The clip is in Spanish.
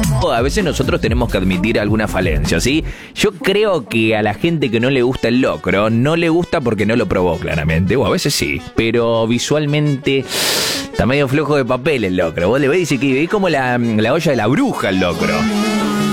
A veces nosotros tenemos que admitir alguna falencia, ¿sí? Yo creo que a la gente que no le gusta el locro, no le gusta porque no lo probó claramente, o a veces sí, pero visualmente está medio flojo de papel el locro. Vos le ves y dices que es como la olla de la bruja el locro.